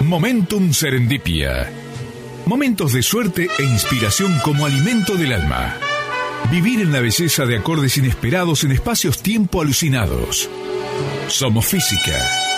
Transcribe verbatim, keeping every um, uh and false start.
Momentum Serendipia. Momentos de suerte e inspiración como alimento del alma. Vivir en la belleza de acordes inesperados en espacios-tiempo alucinados. Somos Física.